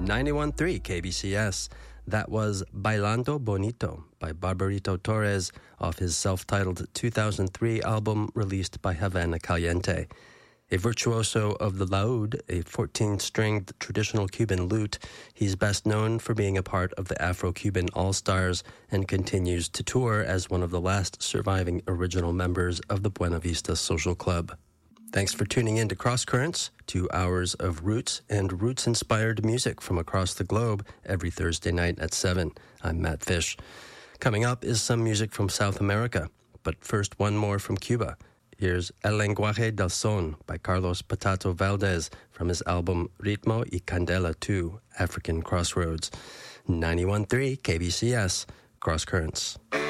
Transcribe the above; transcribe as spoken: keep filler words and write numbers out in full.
ninety-one point three K B C S. That was Bailando Bonito by Barbarito Torres off his self-titled two thousand three album released by Havana Caliente. A virtuoso of the laúd, a fourteen-stringed traditional Cuban lute, he's best known for being a part of the Afro-Cuban All-Stars and continues to tour as one of the last surviving original members of the Buena Vista Social Club. Thanks for tuning in to Cross Currents, two hours of roots and roots-inspired music from across the globe every Thursday night at seven. I'm Matt Fish. Coming up is some music from South America, but first one more from Cuba. Here's El Lenguaje del Son by Carlos Patato Valdez from his album Ritmo y Candela two, African Crossroads. ninety-one point three K B C S, Cross Currents.